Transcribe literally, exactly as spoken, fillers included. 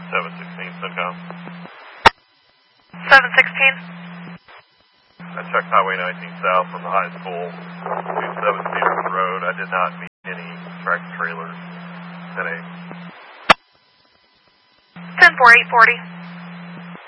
seven sixteen, Syncom. seven sixteen. I checked Highway nineteen south from the high school to seven Cedars Road. I did not meet any tractor trailers. ten eight. ten four, eight forty.